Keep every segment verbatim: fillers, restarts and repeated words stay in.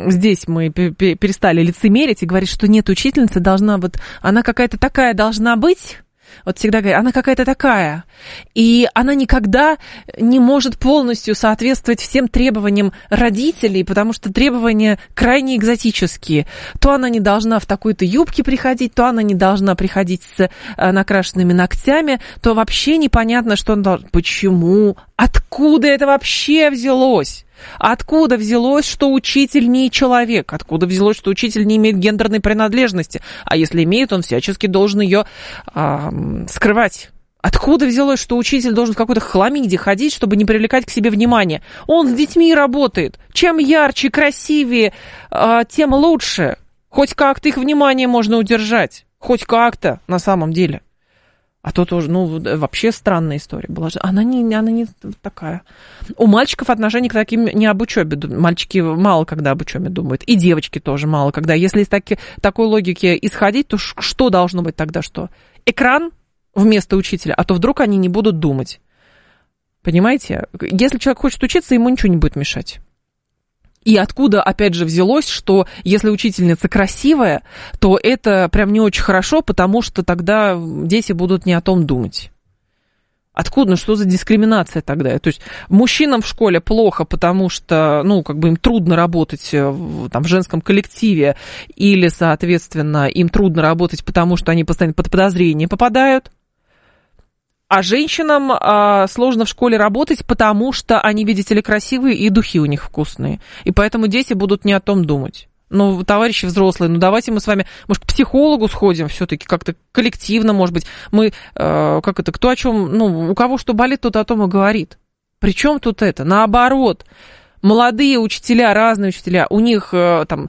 здесь мы перестали лицемерить и говорить, что нет, учительница должна вот, она какая-то такая должна быть. Вот всегда говорят, она какая-то такая, и она никогда не может полностью соответствовать всем требованиям родителей, потому что требования крайне экзотические. То она не должна в такой-то юбке приходить, то она не должна приходить с накрашенными ногтями, то вообще непонятно, что она должна. Почему? Откуда это вообще взялось? Откуда взялось, что учитель не человек? Откуда взялось, что учитель не имеет гендерной принадлежности? А если имеет, он всячески должен ее а, скрывать. Откуда взялось, что учитель должен в какой-то хламиде ходить, чтобы не привлекать к себе внимание? Он с детьми работает. Чем ярче, красивее, а, тем лучше. Хоть как-то их внимание можно удержать. Хоть как-то, на самом деле. А то тоже, ну, вообще странная история была. Она не, она не такая. У мальчиков отношение к таким не об учебе. Мальчики мало когда об учебе думают. И девочки тоже мало когда. Если из таки, такой логики исходить, то что должно быть тогда? Что? Экран вместо учителя, а то вдруг они не будут думать. Понимаете? Если человек хочет учиться, ему ничего не будет мешать. И откуда, опять же, взялось, что если учительница красивая, то это прям не очень хорошо, потому что тогда дети будут не о том думать. Откуда? Ну, что за дискриминация тогда? То есть мужчинам в школе плохо, потому что, ну, как бы им трудно работать в, там, в женском коллективе, или, соответственно, им трудно работать, потому что они постоянно под подозрение попадают. А женщинам а, сложно в школе работать, потому что они, видите ли, красивые и духи у них вкусные. И поэтому дети будут не о том думать. Ну, товарищи взрослые, ну давайте мы с вами, может, к психологу сходим все-таки, как-то коллективно, может быть. Мы, э, как это, кто о чем, ну, у кого что болит, тот о том и говорит. Причем тут это? Наоборот. Молодые учителя, разные учителя, у них э, там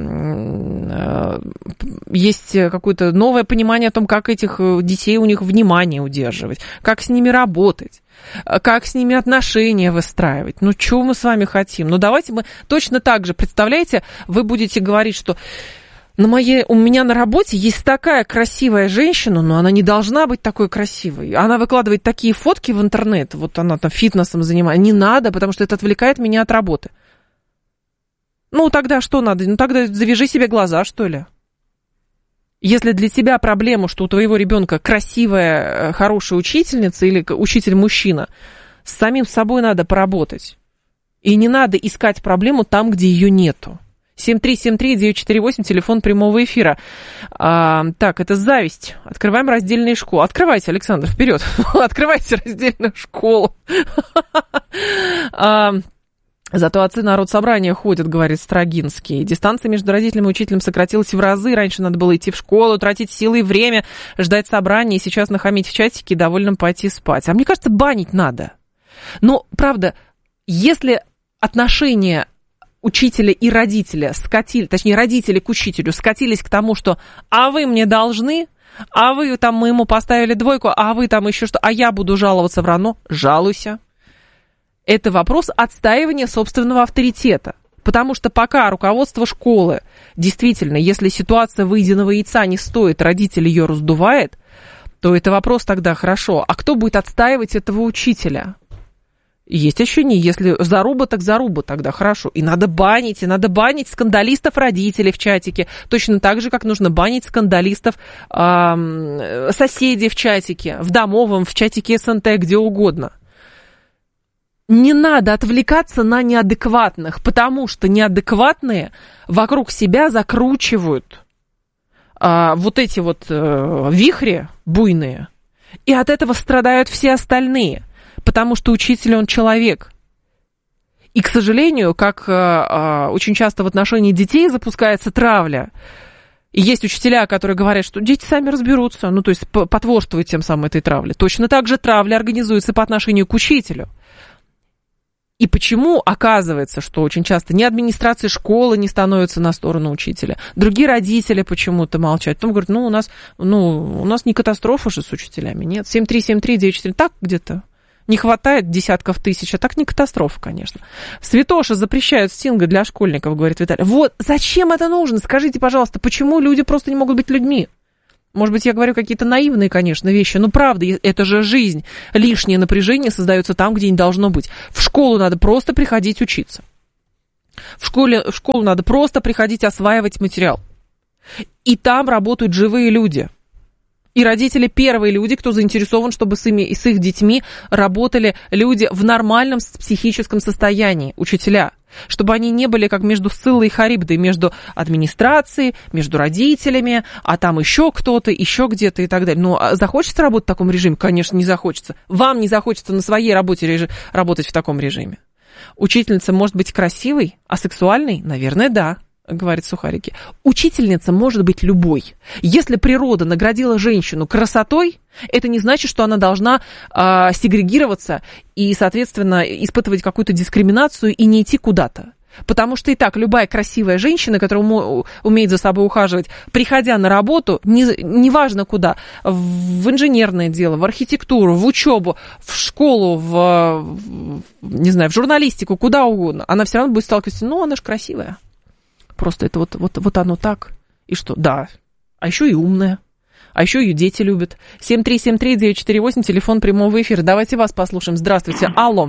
э, есть какое-то новое понимание о том, как этих детей, у них внимание удерживать, как с ними работать, как с ними отношения выстраивать. Ну, чего мы с вами хотим? Ну, давайте мы точно так же, представляете, вы будете говорить, что на моей, у меня на работе есть такая красивая женщина, но она не должна быть такой красивой. Она выкладывает такие фотки в интернет, вот она там фитнесом занимается. Не надо, потому что это отвлекает меня от работы. Ну, тогда что надо? Ну, тогда завяжи себе глаза, что ли. Если для тебя проблема, что у твоего ребенка красивая, хорошая учительница или учитель-мужчина, с самим собой надо поработать. И не надо искать проблему там, где ее нету. семь три семь три девять четыре восемь, телефон прямого эфира. А, так, это зависть. Открываем раздельные школы. Открывайте, Александр, вперед. Открывайте раздельную школу. Зато отцы народсобрания ходят, говорит Строгинский. Дистанция между родителем и учителем сократилась в разы. Раньше надо было идти в школу, тратить силы и время, ждать собрания, и сейчас нахамить в чатике и довольно пойти спать. А мне кажется, банить надо. Но, правда, если отношения учителя и родителя скатили, точнее, родители к учителю скатились к тому, что «а вы мне должны», «а вы там мы ему поставили двойку», «а вы там еще что», «а я буду жаловаться в РАНО», жалуйся. Это вопрос отстаивания собственного авторитета. Потому что пока руководство школы, действительно, если ситуация выеденного яйца не стоит, родитель ее раздувает, то это вопрос тогда хорошо. А кто будет отстаивать этого учителя? Есть ощущение, если заруба, так заруба, тогда хорошо. И надо банить, и надо банить скандалистов родителей в чатике. Точно так же, как нужно банить скандалистов э, соседей в чатике, в домовом, в чатике СНТ, где угодно. Не надо отвлекаться на неадекватных, потому что неадекватные вокруг себя закручивают э, вот эти вот э, вихри буйные. И от этого страдают все остальные. Потому что учитель, он человек. И, к сожалению, как э, очень часто в отношении детей запускается травля, и есть учителя, которые говорят, что дети сами разберутся, ну, то есть потворствуют тем самым этой травле. Точно так же травля организуется по отношению к учителю. И почему оказывается, что очень часто ни администрация школы не становится на сторону учителя, другие родители почему-то молчат. Потом говорят, ну, у нас, ну, у нас не катастрофа же с учителями, нет. семь три семь три девять четыре, так где-то. Не хватает десятков тысяч, а так не катастрофа, конечно. Святоша запрещают стинга для школьников, говорит Виталий. Вот зачем это нужно? Скажите, пожалуйста, почему люди просто не могут быть людьми? Может быть, я говорю какие-то наивные, конечно, вещи, но правда, это же жизнь. Лишнее напряжение создается там, где не должно быть. В школу надо просто приходить учиться. В школе, в школу надо просто приходить осваивать материал. И там работают живые люди. И родители первые люди, кто заинтересован, чтобы с, ими, с их детьми работали люди в нормальном психическом состоянии, учителя. Чтобы они не были как между Сциллой и Харибдой, между администрацией, между родителями, а там еще кто-то, еще где-то и так далее. Ну, захочется работать в таком режиме? Конечно, не захочется. Вам не захочется на своей работе режим, работать в таком режиме. Учительница может быть красивой, а сексуальной? Наверное, да. Говорит Сухарики. Учительница может быть любой. Если природа наградила женщину красотой, это не значит, что она должна э, сегрегироваться и, соответственно, испытывать какую-то дискриминацию и не идти куда-то. Потому что и так любая красивая женщина, которая умеет за собой ухаживать, приходя на работу, неважно не куда, в инженерное дело, в архитектуру, в учебу, в школу, в, в, не знаю, в журналистику, куда угодно, она все равно будет сталкиваться, ну, она же красивая. Просто это вот, вот, вот оно так. И что? Да. А еще и умная. А еще ее дети любят. семь три семь три девять четыре восемь, телефон прямого эфира. Давайте вас послушаем. Здравствуйте. Алло.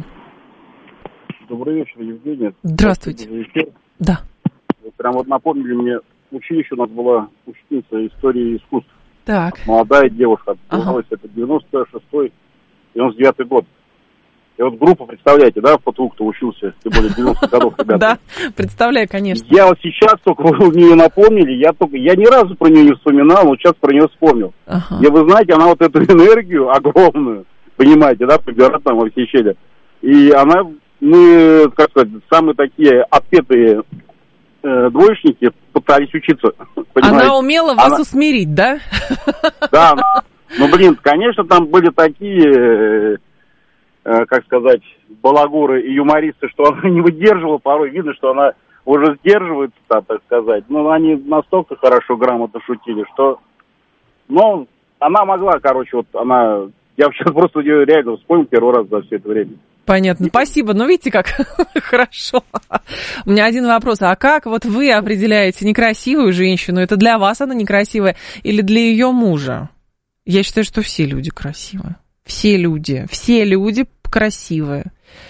Добрый вечер, Евгения. Здравствуйте. Да. Вы прям вот напомнили мне, училище у нас была учительница истории искусств. Так. Молодая девушка. Ага. Это девяносто шестой девяносто девятый год. И вот группу, представляете, да, по двух, кто учился, тем более девяностых годов, ребята. Да, представляю, конечно. Я вот сейчас только вы мне ее напомнили, я только, я ни разу про нее не вспоминал, но сейчас про нее вспомнил. Ага. И вы знаете, она вот эту энергию огромную, понимаете, да, побирает там во все щели. И она, мы, как сказать, самые такие отпетые э, двоечники пытались учиться. Понимаете? Она умела вас она... усмирить, да? Да, ну, блин, конечно, там были такие... как сказать, балагуры и юмористы, что она не выдерживала, порой видно, что она уже сдерживается, так сказать. Но они настолько хорошо, грамотно шутили, что... Ну, она могла, короче, вот она... Я сейчас просто ее реально вспомнил первый раз за все это время. Понятно, спасибо. Ну, видите, как хорошо. У меня один вопрос. А как вот вы определяете некрасивую женщину? Это для вас она некрасивая или для ее мужа? Я считаю, что все люди красивые. Все люди, все люди красивые.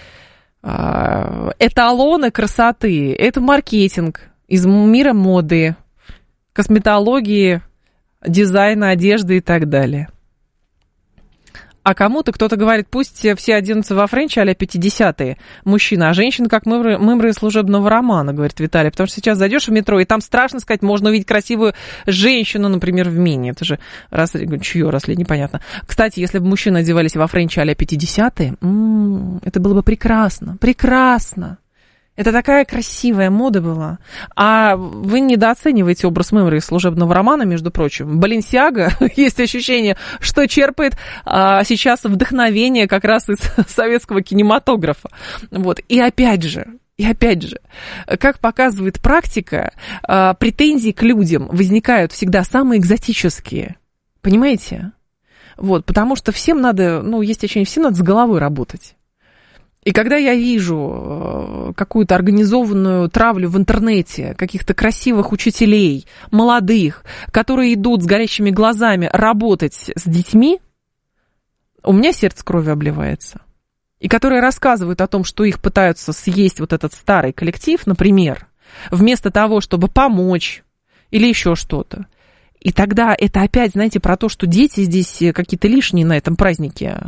Эталоны красоты, это маркетинг из мира моды, косметологии, дизайна, одежды и так далее. А кому-то кто-то говорит, пусть все оденутся во френчи а-ля пятидесятые мужчины, а женщины как мымры, мымры служебного романа, говорит Виталий. Потому что сейчас зайдешь в метро, и там страшно сказать, можно увидеть красивую женщину, например, в мини. Это же раз, чье росли, непонятно. Кстати, если бы мужчины одевались во френчи а-ля пятидесятые, м-м, это было бы прекрасно, прекрасно. Это такая красивая мода была. А вы недооцениваете образ мымры из служебного романа, между прочим. Баленсиага, есть ощущение, что черпает а, сейчас вдохновение как раз из советского кинематографа. Вот. И опять же, и опять же, как показывает практика, а, претензии к людям возникают всегда самые экзотические. Понимаете? Вот, потому что всем надо, ну, есть ощущение, всем надо с головой работать. И когда я вижу какую-то организованную травлю в интернете каких-то красивых учителей, молодых, которые идут с горящими глазами работать с детьми, у меня сердце кровью обливается. И которые рассказывают о том, что их пытаются съесть вот этот старый коллектив, например, вместо того, чтобы помочь или еще что-то. И тогда это опять, знаете, про то, что дети здесь какие-то лишние на этом празднике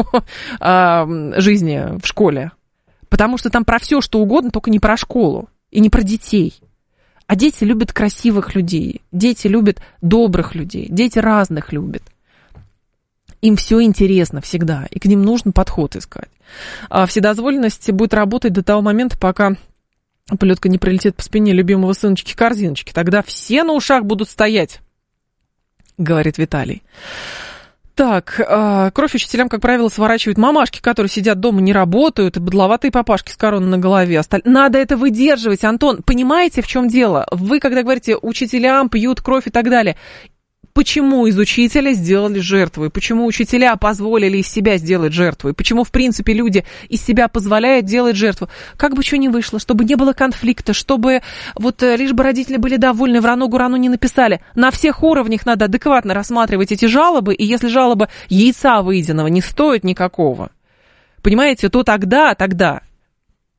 жизни в школе. Потому что там про все, что угодно, только не про школу и не про детей. А дети любят красивых людей, дети любят добрых людей, дети разных любят. Им все интересно всегда, и к ним нужно подход искать. А вседозволенность будет работать до того момента, пока плетка не прилетит по спине любимого сыночки-корзиночки. Тогда все на ушах будут стоять, говорит Виталий. Так, э, кровь учителям, как правило, сворачивают мамашки, которые сидят дома, не работают, и быдловатые папашки с короной на голове. Осталь... Надо это выдерживать, Антон. Понимаете, в чем дело? Вы, когда говорите, учителям пьют кровь и так далее, почему из учителя сделали жертву? И почему учителя позволили из себя сделать жертву? И почему, в принципе, люди из себя позволяют делать жертву? Как бы что ни вышло, чтобы не было конфликта, чтобы вот лишь бы родители были довольны, врану-гурану не написали. На всех уровнях надо адекватно рассматривать эти жалобы, и если жалоба яйца выеденного не стоит никакого, понимаете, то тогда, тогда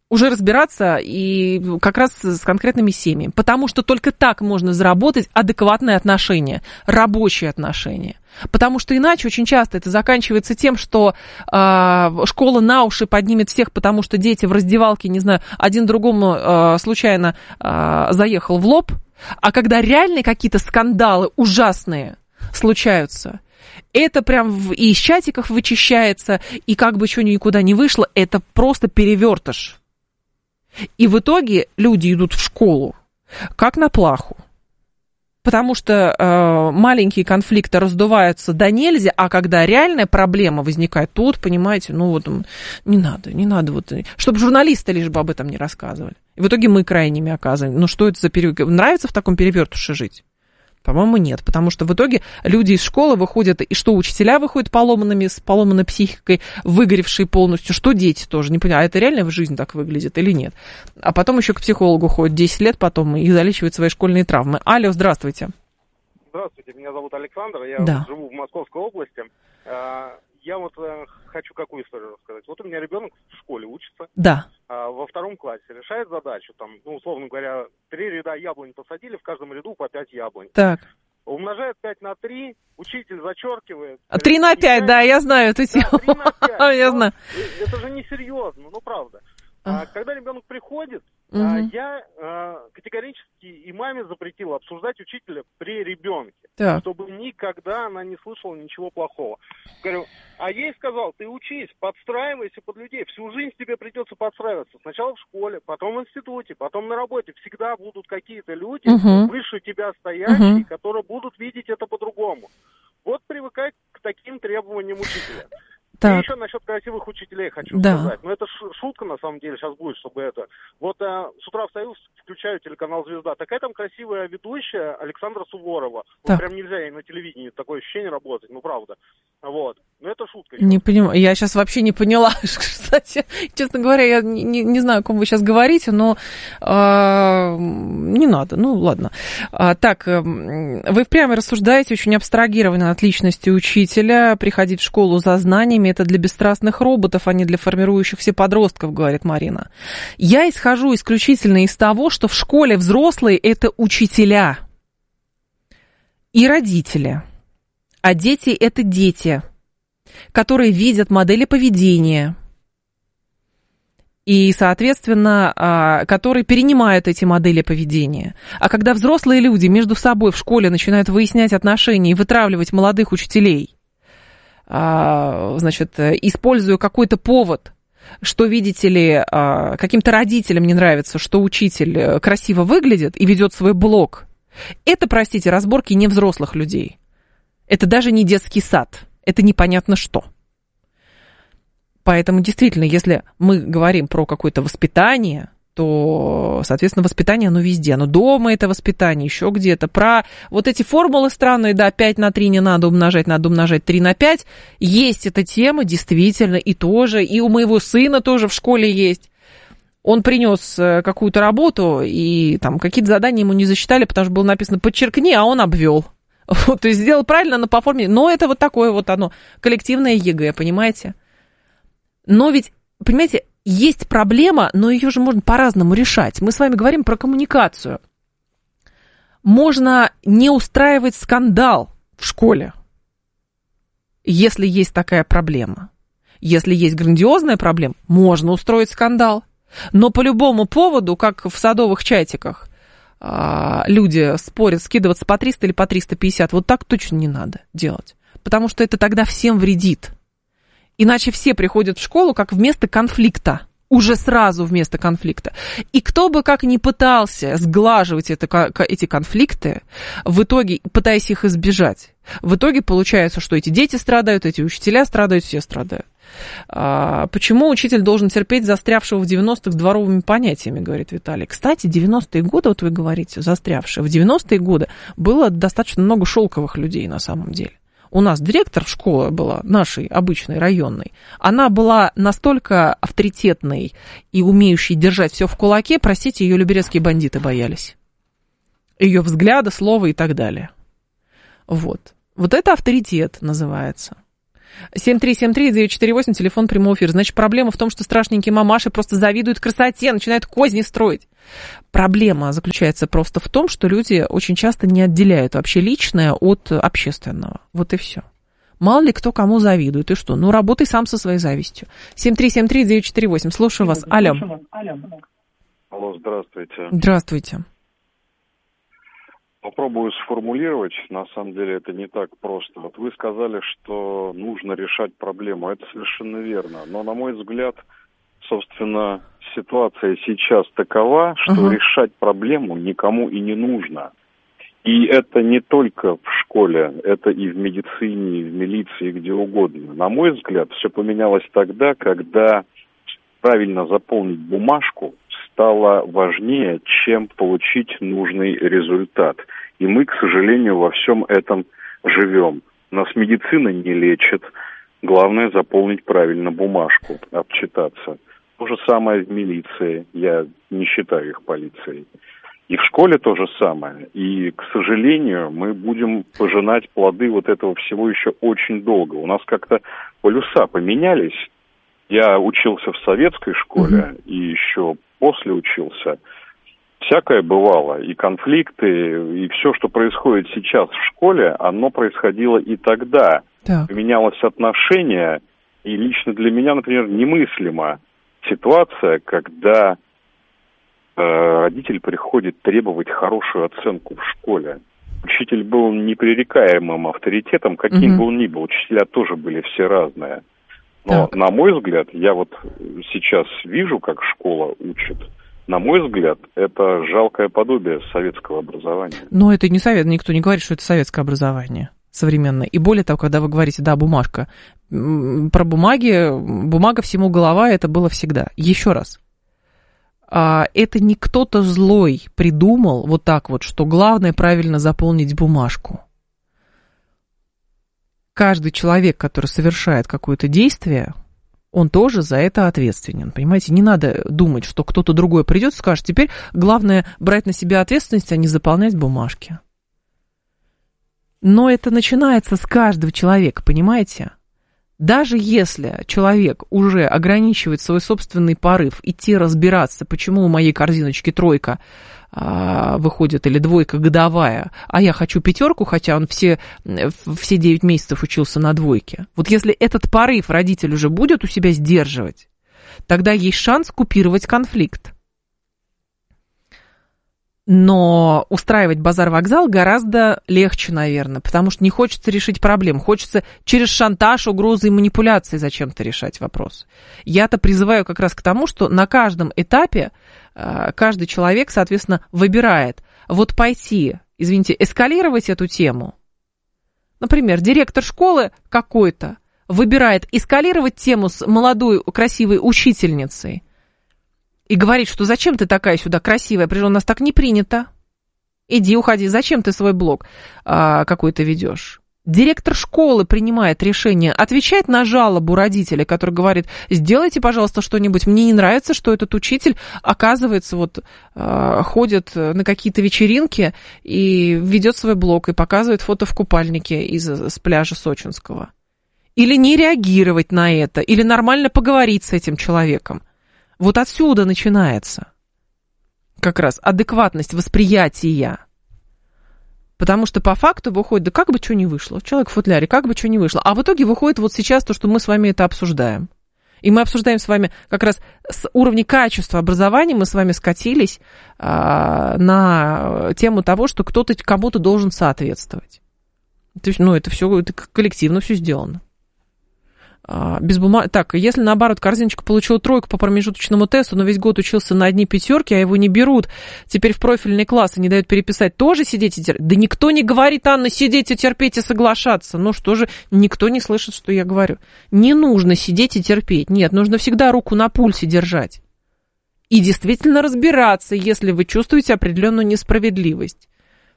уже разбираться и как раз с конкретными семьями. Потому что только так можно заработать адекватные отношения, рабочие отношения. Потому что иначе очень часто это заканчивается тем, что э, школа на уши поднимет всех, потому что дети в раздевалке, не знаю, один другому э, случайно э, заехал в лоб. А когда реальные какие-то скандалы ужасные случаются, это прям и из чатиков вычищается, и как бы что никуда не вышло, это просто перевертыш. И в итоге люди идут в школу как на плаху. Потому что э, маленькие конфликты раздуваются до нельзя, а когда реальная проблема возникает, тут, понимаете, ну вот не надо, не надо, вот, чтобы журналисты лишь бы об этом не рассказывали. И в итоге мы крайними оказываем. Ну что это за перевертыш? Нравится в таком перевертыше жить? По-моему, нет, потому что в итоге люди из школы выходят, и что учителя выходят поломанными, с поломанной психикой, выгоревшие полностью, что дети тоже, не понимаю, а это реально в жизни так выглядит или нет? А потом еще к психологу ходят десять лет потом и залечивают свои школьные травмы. Алло, здравствуйте. Здравствуйте, меня зовут Александр, я да. живу в Московской области. Я вот хочу какую историю рассказать. Вот у меня ребенок в школе учится. Да. Во втором классе решает задачу, там, ну, условно говоря, три ряда яблонь посадили, в каждом ряду по пять яблонь. Так. Умножает пять на три, учитель зачеркивает. три на пять, да, я знаю эту тему. Да, три на пять. Я знаю. Это же несерьезно, ну, правда. А, когда ребенок приходит, угу. а, я а, категорически и маме запретил обсуждать учителя при ребенке, так. чтобы никогда она не слышала ничего плохого. Говорю, а ей сказал, ты учись, подстраивайся под людей, всю жизнь тебе придется подстраиваться. Сначала в школе, потом в институте, потом на работе. Всегда будут какие-то люди, угу. выше тебя стоящие, угу. которые будут видеть это по-другому. Вот привыкай к таким требованиям учителя. Так. И еще насчет красивых учителей хочу да. сказать. Но это шутка, на самом деле, сейчас будет, чтобы это... Вот а, с утра встаю, включаю телеканал «Звезда». Такая там красивая ведущая Александра Суворова. Вот прям нельзя ей на телевидении такое ощущение работать, ну правда. Вот. Но это шутка. Не понимаю. Я сейчас вообще не поняла. Кстати, честно говоря, я не, не знаю, о ком вы сейчас говорите, но э, не надо. Ну, ладно. А, так, э, вы прямо рассуждаете очень абстрагированно от личности учителя. Приходить в школу за знаниями — это для бесстрастных роботов, а не для формирующихся подростков, говорит Марина. Я исхожу исключительно из того, что в школе взрослые — это учителя и родители. А дети — это дети, которые видят модели поведения и, соответственно, которые перенимают эти модели поведения. А когда взрослые люди между собой в школе начинают выяснять отношения и вытравливать молодых учителей, значит, используя какой-то повод, что, видите ли, каким-то родителям не нравится, что учитель красиво выглядит и ведет свой блог, это, простите, разборки не взрослых людей. Это даже не детский сад. Это непонятно что. Поэтому, действительно, если мы говорим про какое-то воспитание, то, соответственно, воспитание, оно везде. Оно дома, это воспитание, еще где-то. Про вот эти формулы странные, да, пять на три не надо умножать, надо умножать три на пять. Есть эта тема, действительно, и тоже. И у моего сына тоже в школе есть. Он принес какую-то работу, и там какие-то задания ему не засчитали, потому что было написано «подчеркни», а он обвел. Вот, то есть сделал правильно, но по форме. Но это вот такое вот оно, коллективное ЕГЭ, понимаете? Но ведь, понимаете, есть проблема, но ее же можно по-разному решать. Мы с вами говорим про коммуникацию. Можно не устраивать скандал в школе, если есть такая проблема. Если есть грандиозная проблема, можно устроить скандал. Но по любому поводу, как в садовых чатиках, люди спорят, скидываться по триста или по триста пятьдесят, вот так точно не надо делать. Потому что это тогда всем вредит. Иначе все приходят в школу как вместо конфликта. Уже сразу вместо конфликта. И кто бы как ни пытался сглаживать это, эти конфликты, в итоге, пытаясь их избежать, в итоге получается, что эти дети страдают, эти учителя страдают, все страдают. А, почему учитель должен терпеть застрявшего в девяностых дворовыми понятиями, говорит Виталий. Кстати, девяностые годы, вот вы говорите, застрявшие. В девяностые годы было достаточно много шелковых людей на самом деле. У нас директор школы была, нашей обычной районной, она была настолько авторитетной и умеющей держать все в кулаке, простите, ее люберецкие бандиты боялись. Ее взгляда, слова и так далее. Вот. Вот это авторитет называется. семь три семь три девять четыре восемь, телефон прямого эфира. Значит, проблема в том, что страшненькие мамаши просто завидуют красоте, начинают козни строить. Проблема заключается просто в том, что люди очень часто не отделяют вообще личное от общественного. Вот и все. Мало ли кто кому завидует. И что? Ну, работай сам со своей завистью. семь три семь три девять четыре восемь. Слушаю вас. Алло. Алло, здравствуйте. Здравствуйте. Попробую сформулировать. На самом деле это не так просто. Вот вы сказали, что нужно решать проблему. Это совершенно верно. Но, на мой взгляд, собственно, ситуация сейчас такова, что uh-huh. решать проблему никому и не нужно. И это не только в школе, это и в медицине, и в милиции, и где угодно. На мой взгляд, все поменялось тогда, когда правильно заполнить бумажку стало важнее, чем получить нужный результат. И мы, к сожалению, во всем этом живем. Нас медицина не лечит. Главное заполнить правильно бумажку, обчитаться. То же самое в милиции. Я не считаю их полицией. И в школе то же самое. И, к сожалению, мы будем пожинать плоды вот этого всего еще очень долго. У нас как-то полюса поменялись. Я учился в советской школе uh-huh. и еще после учился. Всякое бывало. И конфликты, и все, что происходит сейчас в школе, оно происходило и тогда. Так. Поменялось отношение. И лично для меня, например, немыслима ситуация, когда родитель приходит требовать хорошую оценку в школе. Учитель был непререкаемым авторитетом, каким угу. бы он ни был. Учителя тоже были все разные. Но, так. на мой взгляд, я вот сейчас вижу, как школа учит. На мой взгляд, это жалкое подобие советского образования. Но это не совет, никто не говорит, что это советское образование современное. И более того, когда вы говорите, да, бумажка, про бумаги, бумага всему голова, это было всегда. Еще раз. Это не кто-то злой придумал вот так вот, что главное правильно заполнить бумажку. Каждый человек, который совершает какое-то действие, он тоже за это ответственен. Понимаете, не надо думать, что кто-то другой придет и скажет, теперь главное брать на себя ответственность, а не заполнять бумажки. Но это начинается с каждого человека, понимаете? Даже если человек уже ограничивает свой собственный порыв идти разбираться, почему у моей корзиночки тройка а, выходит или двойка годовая, а я хочу пятерку, хотя он все, все девять месяцев учился на двойке. Вот если этот порыв родитель уже будет у себя сдерживать, тогда есть шанс купировать конфликт. Но устраивать базар-вокзал гораздо легче, наверное, потому что не хочется решить проблем. Хочется через шантаж, угрозы и манипуляции зачем-то решать вопрос. Я-то призываю как раз к тому, что на каждом этапе каждый человек, соответственно, выбирает. Вот пойти, извините, эскалировать эту тему. Например, директор школы какой-то выбирает эскалировать тему с молодой красивой учительницей, и говорит, что зачем ты такая сюда красивая, причем у нас так не принято. Иди, уходи, зачем ты свой блог а, какой-то ведешь? Директор школы принимает решение отвечать на жалобу родителя, который говорит, сделайте, пожалуйста, что-нибудь, мне не нравится, что этот учитель, оказывается, вот а, ходит на какие-то вечеринки и ведет свой блог и показывает фото в купальнике из, с пляжа Сочинского. Или не реагировать на это, или нормально поговорить с этим человеком. Вот отсюда начинается как раз адекватность восприятия. Потому что по факту выходит, да как бы что ни вышло, человек в футляре, как бы что ни вышло. А в итоге выходит вот сейчас то, что мы с вами это обсуждаем. И мы обсуждаем с вами как раз с уровня качества образования, мы с вами скатились а, на тему того, что кто-то кому-то должен соответствовать. То есть, ну, это все это коллективно все сделано. Без бумаг... Так, если наоборот корзиночка получила тройку по промежуточному тесту, но весь год учился на одни пятерки, а его не берут, теперь в профильный класс и не дают переписать, тоже сидеть и терпеть? Да никто не говорит, Анна, сидеть и терпеть и соглашаться. Ну что же, никто не слышит, что я говорю. Не нужно сидеть и терпеть. Нет, нужно всегда руку на пульсе держать. И действительно разбираться, если вы чувствуете определенную несправедливость.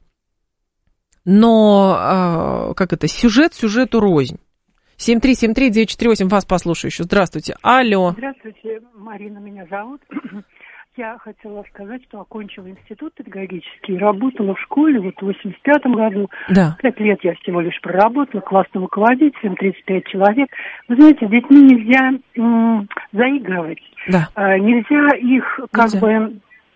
Но, как это, сюжет сюжету рознь. семь три семь три девять четыре восемь, вас послушаю еще. Здравствуйте. Алло. Здравствуйте, Марина меня зовут. Я хотела сказать, что окончила институт педагогический, работала в школе вот в восемьдесят пятом году. Да. Пять лет я всего лишь проработала классным руководителем, тридцать пять человек. Вы знаете, с детьми нельзя м- заигрывать. Да. А, нельзя их как нельзя. бы,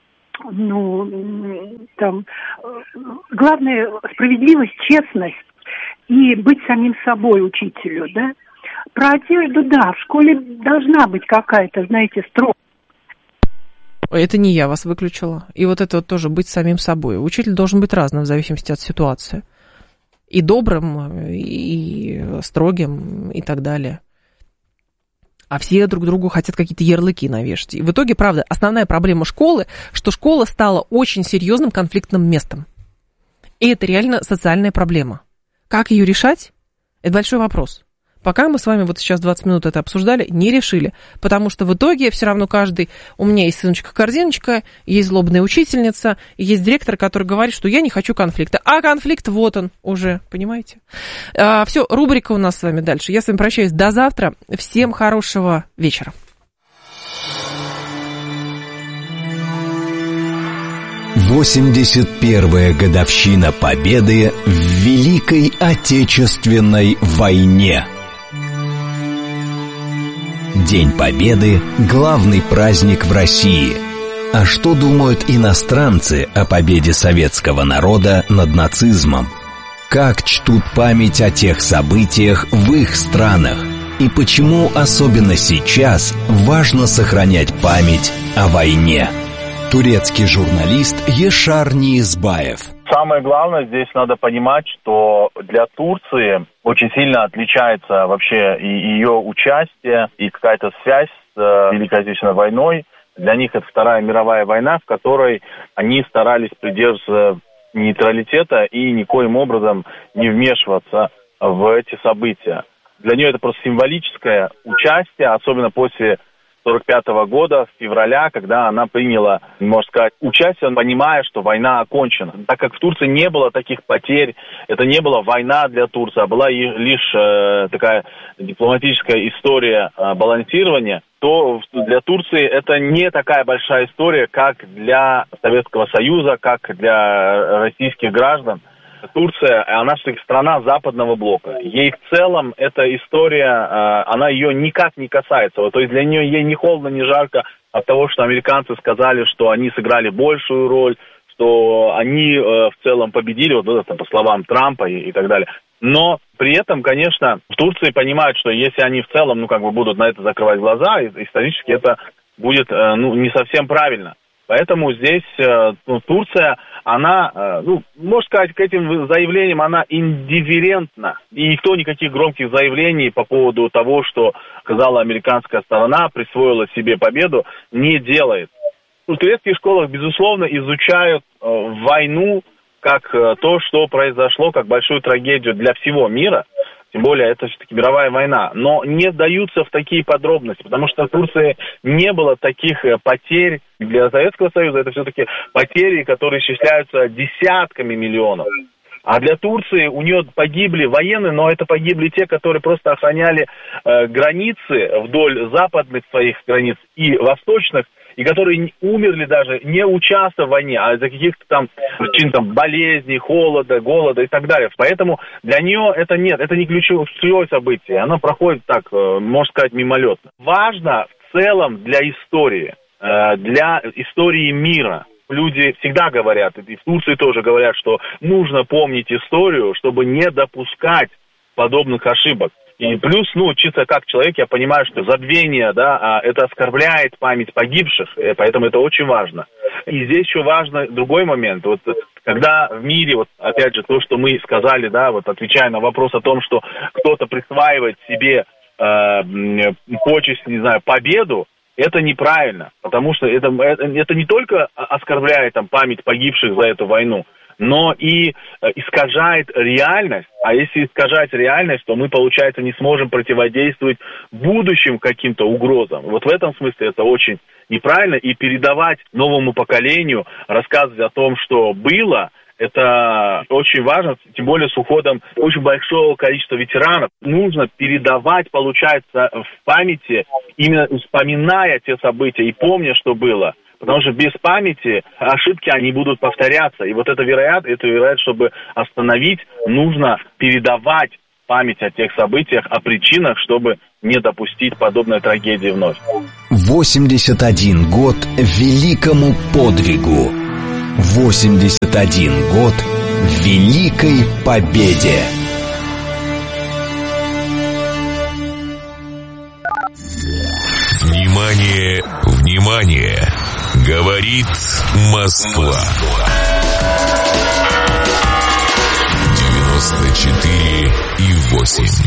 ну, там, главное, справедливость, честность и быть самим собой учителю, да. Про одежду, да, в школе должна быть какая-то, знаете, строгость. Это не я вас выключила. И вот это вот тоже быть самим собой. Учитель должен быть разным в зависимости от ситуации. И добрым, и строгим, и так далее. А все друг другу хотят какие-то ярлыки навешать. И в итоге, правда, основная проблема школы, что школа стала очень серьезным конфликтным местом. И это реально социальная проблема. Как ее решать? Это большой вопрос. Пока мы с вами вот сейчас двадцать минут это обсуждали, не решили. Потому что в итоге все равно каждый... У меня есть сыночка-корзиночка, есть злобная учительница, есть директор, который говорит, что я не хочу конфликта. А конфликт вот он уже, понимаете? А, все, рубрика у нас с вами дальше. Я с вами прощаюсь до завтра. Всем хорошего вечера. восемьдесят первая годовщина Победы в Великой Отечественной войне. День Победы – главный праздник в России. А что думают иностранцы о победе советского народа над нацизмом? Как чтут память о тех событиях в их странах? И почему особенно сейчас важно сохранять память о войне? Турецкий журналист Ешар Ниязбаев. Самое главное, здесь надо понимать, что для Турции очень сильно отличается вообще и ее участие, и какая-то связь с Великой Отечественной войной. Для них это Вторая мировая война, в которой они старались придерживаться нейтралитета и никоим образом не вмешиваться в эти события. Для нее это просто символическое участие, особенно после сорок пятого года, с февраля, когда она приняла, можно сказать, участие, понимая, что война окончена. Так как в Турции не было таких потерь, это не была война для Турции, а была лишь э, такая дипломатическая история э, балансирования, то для Турции это не такая большая история, как для Советского Союза, как для российских граждан. Турция, она все-таки страна западного блока. Ей в целом эта история, она ее никак не касается. То есть для нее ей ни холодно, ни жарко от того, что американцы сказали, что они сыграли большую роль, что они в целом победили, вот это по словам Трампа и, и так далее. Но при этом, конечно, в Турции понимают, что если они в целом, ну, как бы будут на это закрывать глаза, исторически это будет, ну, не совсем правильно. Поэтому здесь, ну, Турция, она, ну, можно сказать, к этим заявлениям она индифферентна. И никто никаких громких заявлений по поводу того, что сказала американская сторона, присвоила себе победу, не делает. В турецких школах, безусловно, изучают э, войну как э, то, что произошло, как большую трагедию для всего мира. Тем более, это все-таки мировая война. Но не вдаются в такие подробности, потому что в Турции не было таких потерь. Для Советского Союза это все-таки потери, которые исчисляются десятками миллионов. А для Турции у нее погибли военные, но это погибли те, которые просто охраняли э, границы вдоль западных своих границ и восточных, и которые умерли даже не участвуя в войне, а из-за каких-то там причин, там, болезней, холода, голода и так далее. Поэтому для нее это нет, это не ключевое событие, оно проходит так, можно сказать, мимолетно. Важно в целом для истории, для истории мира. Люди всегда говорят, и в Турции тоже говорят, что нужно помнить историю, чтобы не допускать подобных ошибок. И плюс, ну, чисто как человек, я понимаю, что забвение, да, это оскорбляет память погибших, поэтому это очень важно. И здесь еще важно другой момент. Вот когда в мире, вот опять же, то, что мы сказали, да, вот отвечая на вопрос о том, что кто-то присваивает себе э, почесть, не знаю, победу, это неправильно, потому что это, это, это не только оскорбляет там память погибших за эту войну, но и искажает реальность. А если искажать реальность, то мы, получается, не сможем противодействовать будущим каким-то угрозам. Вот в этом смысле это очень неправильно. И передавать новому поколению, рассказывать о том, что было, это очень важно, тем более с уходом очень большого количества ветеранов. Нужно передавать, получается, в памяти, именно вспоминая те события и помня, что было. Потому что без памяти ошибки, они будут повторяться. И вот это вероятность, эту вероятность, чтобы остановить, нужно передавать память о тех событиях, о причинах, чтобы не допустить подобной трагедии вновь. восемьдесят один год великому подвигу. восемьдесят один год великой победе. Внимание, внимание! Говорит Москва. девяносто четыре и восемь.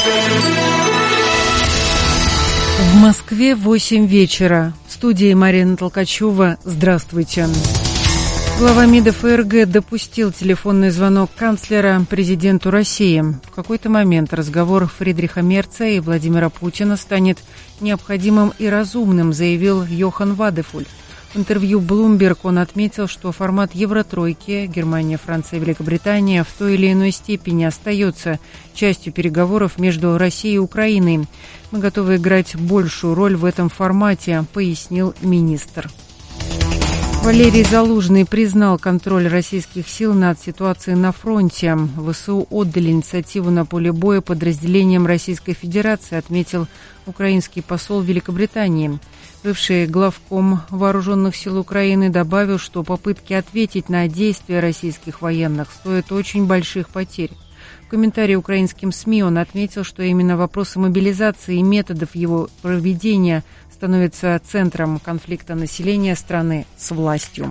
В Москве восемь вечера. В студии Марина Толкачева. Здравствуйте. Глава МИДа ФРГ допустил телефонный звонок канцлера президенту России. В какой-то момент разговор Фридриха Мерца и Владимира Путина станет необходимым и разумным, заявил Йохан Вадефуль. В интервью Bloomberg он отметил, что формат Евротройки, Германия, Франция, Великобритания, в той или иной степени остается частью переговоров между Россией и Украиной. Мы готовы играть большую роль в этом формате, пояснил министр. Валерий Залужный признал контроль российских сил над ситуацией на фронте. ВСУ отдали инициативу на поле боя подразделениям Российской Федерации, отметил украинский посол Великобритании. Бывший главком Вооруженных сил Украины добавил, что попытки ответить на действия российских военных стоят очень больших потерь. В комментарии украинским СМИ он отметил, что именно вопросы мобилизации и методов его проведения становится центром конфликта населения страны с властью.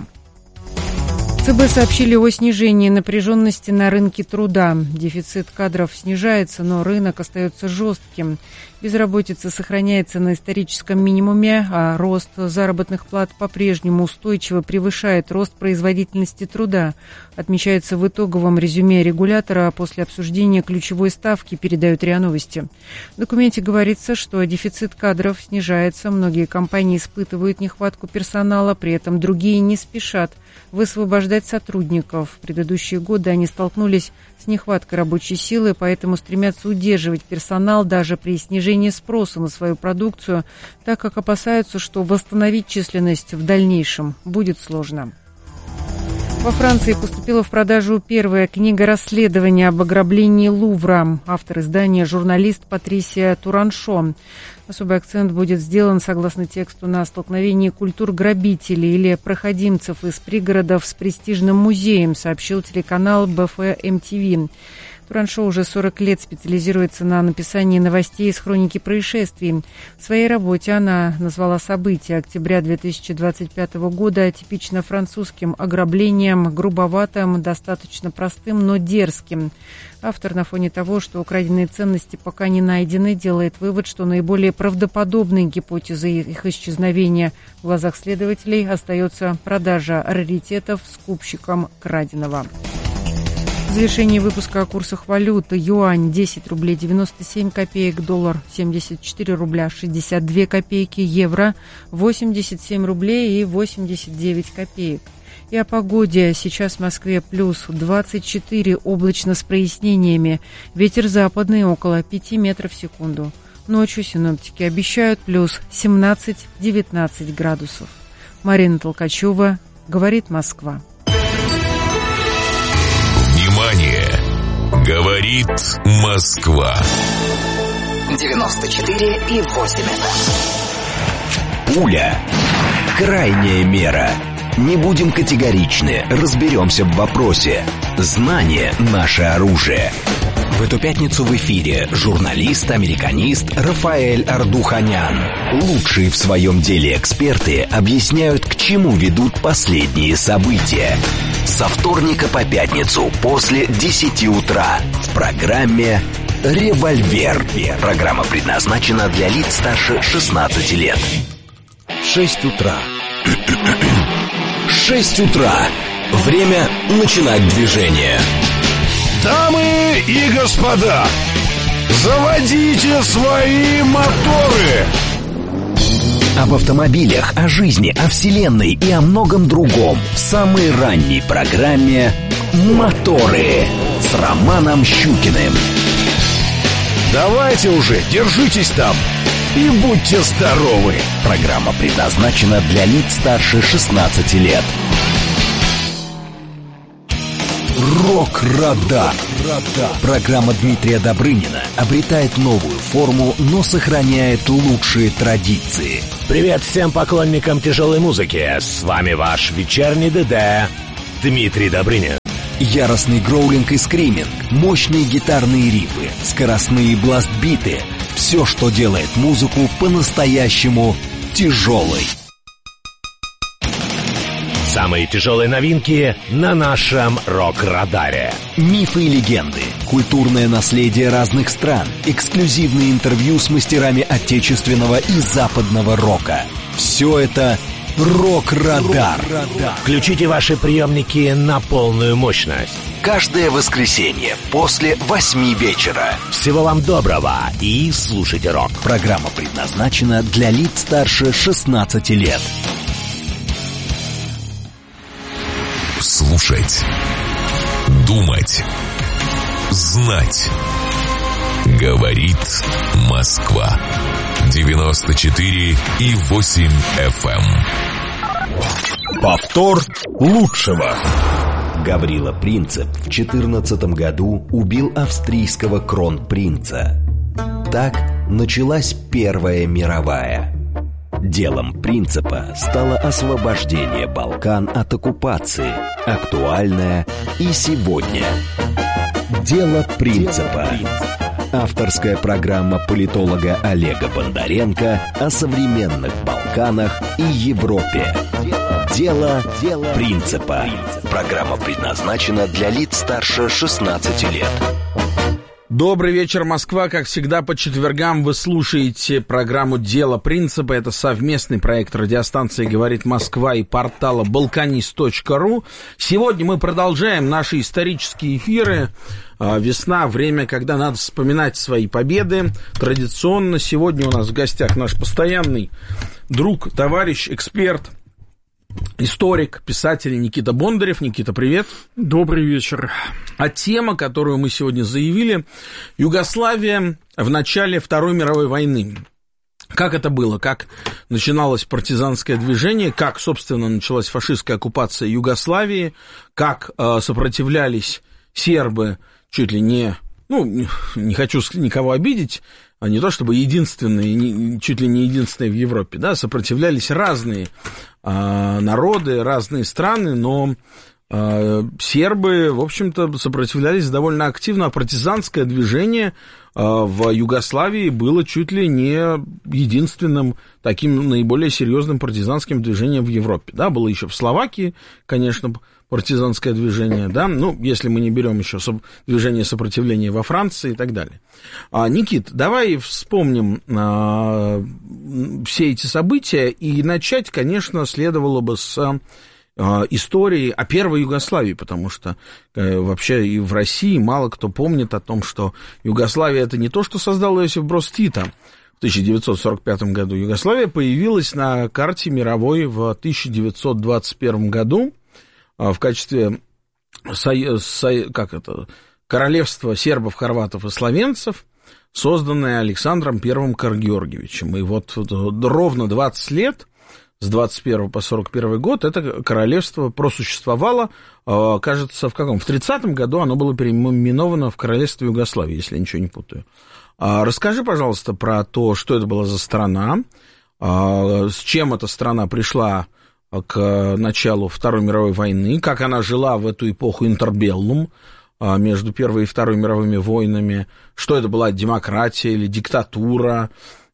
ЦБ сообщили о снижении напряженности на рынке труда. Дефицит кадров снижается, но рынок остается жестким. Безработица сохраняется на историческом минимуме, а рост заработных плат по-прежнему устойчиво превышает рост производительности труда. Отмечается в итоговом резюме регулятора после обсуждения ключевой ставки, передают РИА Новости. В документе говорится, что дефицит кадров снижается, многие компании испытывают нехватку персонала, при этом другие не спешат высвобождать сотрудников. В предыдущие годы они столкнулись с нехваткой рабочей силы, поэтому стремятся удерживать персонал даже при снижении спроса на свою продукцию, так как опасаются, что восстановить численность в дальнейшем будет сложно. Во Франции поступила в продажу первая книга расследования об ограблении Лувра. Автор издания – журналист Патрисия Тураншо. Особый акцент будет сделан, согласно тексту, на столкновении культур грабителей или проходимцев из пригородов с престижным музеем, сообщил телеканал бэ эф эм ти ви. Тураншо уже сорок лет специализируется на написании новостей из хроники происшествий. В своей работе она назвала события октября две тысячи двадцать пятого года типично французским ограблением, грубоватым, достаточно простым, но дерзким. Автор на фоне того, что украденные ценности пока не найдены, делает вывод, что наиболее правдоподобной гипотезой их исчезновения в глазах следователей остается продажа раритетов скупщикам краденого. В завершении выпуска о курсах валют. Юань десять рублей девяносто семь копеек, доллар семьдесят четыре рубля шестьдесят две копейки, евро восемьдесят семь рублей и восемьдесят девять копеек. И о погоде. Сейчас в Москве плюс двадцать четыре, облачно с прояснениями. Ветер западный около пяти метров в секунду. Ночью синоптики обещают плюс семнадцать-девятнадцать градусов. Марина Толкачева, говорит Москва. Внимание! Говорит Москва. девяносто четыре и восемь. Пуля. Крайняя мера. Не будем категоричны, разберемся в вопросе. Знание – наше оружие. В эту пятницу в эфире журналист-американист Рафаэль Ардуханян. Лучшие в своем деле эксперты объясняют, к чему ведут последние события. Со вторника по пятницу после десяти утра в программе «Револьвер». Программа предназначена для лиц старше шестнадцати лет. шесть утра. шесть утра. Время начинать движение. Дамы и господа, заводите свои моторы! Об автомобилях, о жизни, о вселенной и о многом другом в самой ранней программе «Моторы» с Романом Щукиным. Давайте уже, держитесь там! и будьте здоровы. Программа предназначена для лиц старше шестнадцати лет. Рок-радар. Программа Дмитрия Добрынина обретает новую форму, но сохраняет лучшие традиции. Привет всем поклонникам тяжелой музыки. С вами ваш вечерний ДД Дмитрий Добрынин. Яростный гроулинг и скриминг, мощные гитарные рифы, скоростные бласт-биты — все, что делает музыку по-настоящему тяжелой. Самые тяжелые новинки на нашем рок-радаре. Мифы и легенды, культурное наследие разных стран, эксклюзивные интервью с мастерами отечественного и западного рока. Все это Рок-радар. Включите ваши приемники на полную мощность. Каждое воскресенье после восьми вечера. Всего вам доброго и слушайте рок. Программа предназначена для лиц старше шестнадцати лет. Слушать, думать, знать. Говорит Москва. девяносто четыре и восемь эф эм. Повтор лучшего. Гаврила Принцип в четырнадцатом году убил австрийского кронпринца. Так началась Первая мировая. Делом Принципа стало освобождение Балкан от оккупации, актуальное и сегодня. Дело Принципа. Авторская программа политолога Олега Бондаренко о современных Балканах и Европе. Дело, Дело Принципа. Программа предназначена для лиц старше шестнадцати лет. Добрый вечер, Москва. Как всегда, по четвергам вы слушаете программу «Дело Принципа». Это совместный проект радиостанции «Говорит Москва» и портала балканист точка ру. Сегодня мы продолжаем наши исторические эфиры. Весна, время, когда надо вспоминать свои победы. Традиционно сегодня у нас в гостях наш постоянный друг, товарищ, эксперт, историк, писатель Никита Бондарев. Никита, привет. Добрый вечер. А тема, которую мы сегодня заявили, Югославия в начале Второй мировой войны. Как это было, как начиналось партизанское движение, как, собственно, началась фашистская оккупация Югославии, как э, сопротивлялись сербы, чуть ли не, ну, не хочу никого обидеть, а не то чтобы единственные, не, чуть ли не единственные в Европе, да, сопротивлялись разные э, народы, разные страны, но э, сербы, в общем-то, сопротивлялись довольно активно, а партизанское движение э, в Югославии было чуть ли не единственным таким наиболее серьезным партизанским движением в Европе, да, было еще в Словакии, конечно, партизанское движение, да, ну, если мы не берем еще движение сопротивления во Франции и так далее. А, Никит, давай вспомним а, все эти события, и начать, конечно, следовало бы с а, истории о Первой Югославии, потому что а, вообще и в России мало кто помнит о том, что Югославия — это не то, что создал Иосиф Брос Тито в тысяча девятьсот сорок пятом году. Югославия появилась на карте мировой в тысяча девятьсот двадцать первом году, в качестве со, со, как это, королевства сербов, хорватов и словенцев, созданное Александром Первым Карагеоргиевичем. И вот, вот ровно двадцать лет, с двадцать первого по сорок первый год, это королевство просуществовало. Кажется, в каком? В тридцатом году оно было переименовано в Королевство Югославии, если я ничего не путаю. Расскажи, пожалуйста, про то, что это была за страна, с чем эта страна пришла к началу Второй мировой войны, как она жила в эту эпоху интербеллум между Первой и Второй мировыми войнами, что это была демократия или диктатура,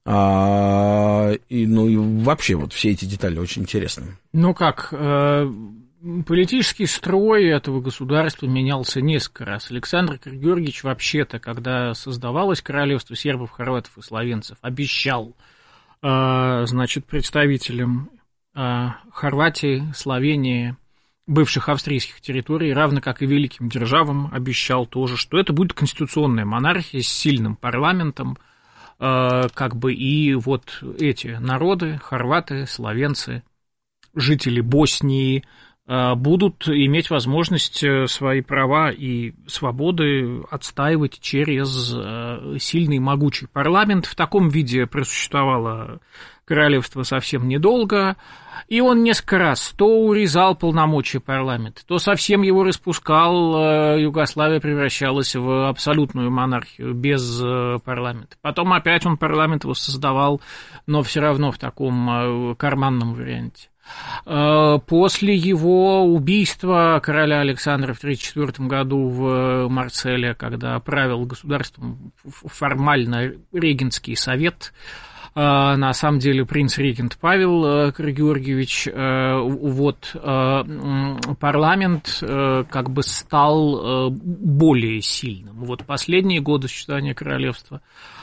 и, ну и вообще вот все эти детали очень интересны. Ну как, политический строй этого государства менялся несколько раз. Александр Карагеоргиевич вообще-то, когда создавалось королевство сербов, хорватов и словенцев, обещал, значит, представителям Хорватии, Словении, бывших австрийских территорий, равно как и великим державам, обещал тоже, что это будет конституционная монархия с сильным парламентом, как бы и вот эти народы, хорваты, словенцы, жители Боснии, будут иметь возможность свои права и свободы отстаивать через сильный и могучий парламент. В таком виде просуществовало королевство совсем недолго, и он несколько раз то урезал полномочия парламента, то совсем его распускал, Югославия превращалась в абсолютную монархию без парламента. Потом опять он парламент воссоздавал, но все равно в таком карманном варианте. После его убийства короля Александра в тысяча девятьсот тридцать четвёртом году в Марселе, когда правил государством формально регентский совет, на самом деле принц-регент Павел Георгиевич, вот парламент как бы стал более сильным. Вот последние годы существования королевства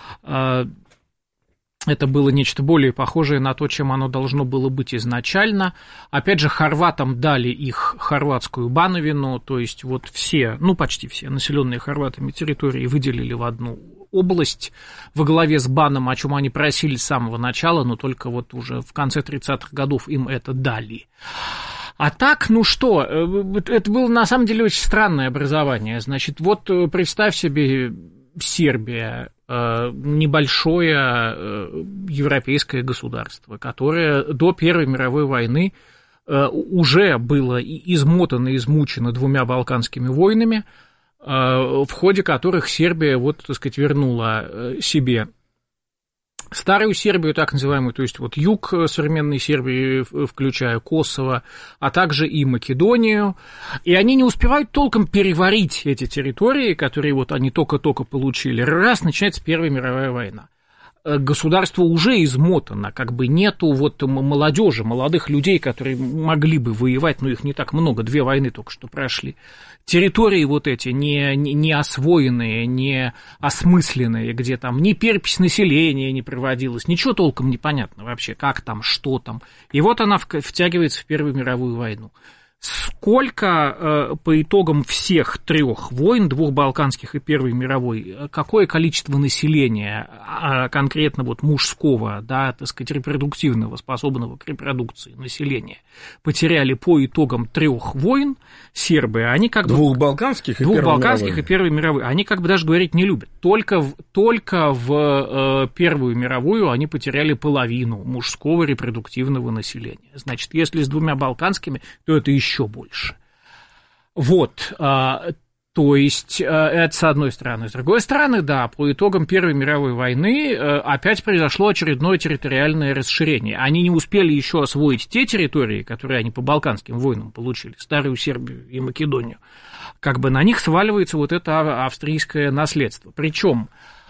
это было нечто более похожее на то, чем оно должно было быть изначально. Опять же, хорватам дали их хорватскую Бановину, то есть вот все, ну почти все населенные хорватами территории выделили в одну область во главе с Баном, о чем они просили с самого начала, но только вот уже в конце тридцатых годов им это дали. А так, ну что, это было на самом деле очень странное образование. Значит, вот представь себе Сербия, небольшое европейское государство, которое до Первой мировой войны уже было измотано, измучено двумя Балканскими войнами, в ходе которых Сербия, вот, так сказать, вернула себе старую Сербию, так называемую, то есть вот юг современной Сербии, включая Косово, а также и Македонию, и они не успевают толком переварить эти территории, которые вот они только-только получили, раз начинается Первая мировая война. Государство уже измотано, как бы нету вот молодежи, молодых людей, которые могли бы воевать, но их не так много, две войны только что прошли. Территории вот эти не, не, не освоенные, не осмысленные, где там ни перепись населения не проводилась, ничего толком не понятно вообще, как там, что там. И вот она втягивается в Первую мировую войну. Сколько э, по итогам всех трех войн, двух балканских и Первой мировой, какое количество населения, а конкретно вот мужского, да, так сказать, репродуктивного, способного к репродукции населения, потеряли по итогам трех войн сербы, они как бы... Двух балканских и двух Первой балканских мировой. и Первой мировой. Они как бы даже говорить не любят. Только в, только в э, Первую мировую они потеряли половину мужского репродуктивного населения. Значит, если с двумя балканскими, то это еще еще больше. Вот, а, то есть, а, это с одной стороны. С другой стороны, да, по итогам Первой мировой войны а, опять произошло очередное территориальное расширение. Они не успели еще освоить те территории, которые они по Балканским войнам получили, Старую Сербию и Македонию. Как бы на них сваливается вот это австрийское наследство. Причем,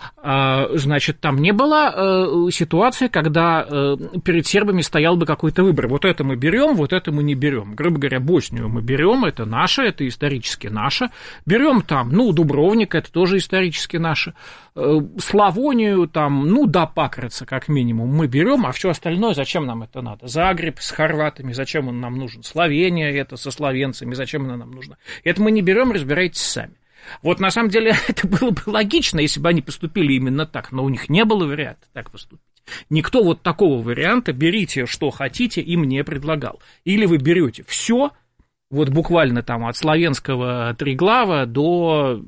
значит, там не было ситуации, когда перед сербами стоял бы какой-то выбор. Вот это мы берем, вот это мы не берем. Грубо говоря, Боснию мы берем, это наше, это исторически наше. Берем там, ну, Дубровник, это тоже исторически наше. Славонию там, ну, да, Пакрыца, как минимум, мы берем, а все остальное, зачем нам это надо? Загреб с хорватами, зачем он нам нужен? Словения, это со словенцами, зачем она нам нужна? Это мы не берем, разбирайтесь сами. Вот на самом деле это было бы логично, если бы они поступили именно так, но у них не было варианта так поступить. Никто вот такого варианта «берите, что хотите» им не предлагал. Или вы берете все, вот буквально там от славянского Триглава до,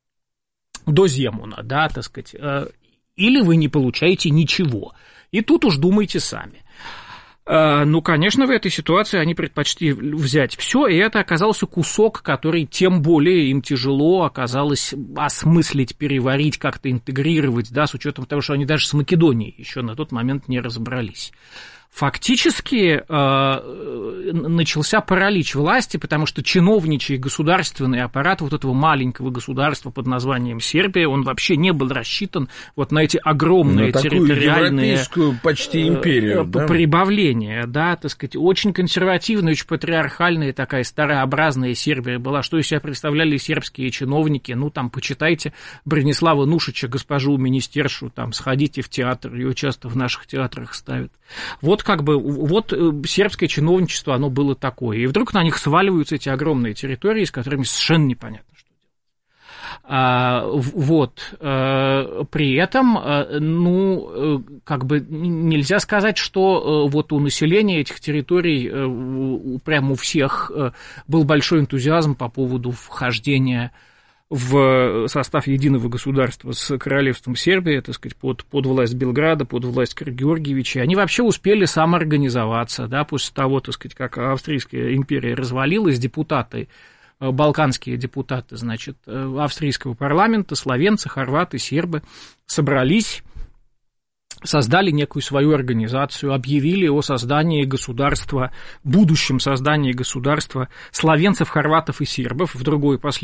до Земуна, да, так сказать, или вы не получаете ничего. И тут уж думайте сами. Ну, конечно, в этой ситуации они предпочли взять все, и это оказался кусок, который тем более им тяжело оказалось осмыслить, переварить, как-то интегрировать, да, с учетом того, что они даже с Македонией еще на тот момент не разобрались. Фактически э, начался паралич власти, потому что чиновничий государственный аппарат вот этого маленького государства под названием Сербия, он вообще не был рассчитан вот на эти огромные на территориальные европейскую почти империю, э, да? прибавления, да, так сказать, очень консервативная, очень патриархальная такая старообразная Сербия была. Что из себя представляли сербские чиновники? Ну, там, почитайте Бронислава Нушича, госпожу министершу, там, сходите в театр, ее часто в наших театрах ставят. Вот как бы, вот сербское чиновничество, оно было такое. И вдруг на них сваливаются эти огромные территории, с которыми совершенно непонятно, что делать. Вот. При этом, ну, как бы нельзя сказать, что вот у населения этих территорий прямо у всех был большой энтузиазм по поводу вхождения в состав единого государства с королевством Сербия, так сказать, под, под власть Белграда, под власть Карагеоргиевича. Они вообще успели самоорганизоваться, да, после того, так сказать, как Австрийская империя развалилась, депутаты, балканские депутаты, значит, австрийского парламента, словенцы, хорваты, сербы собрались, создали некую свою организацию, объявили о создании государства, будущем создании государства словенцев, хорватов и сербов в другой последний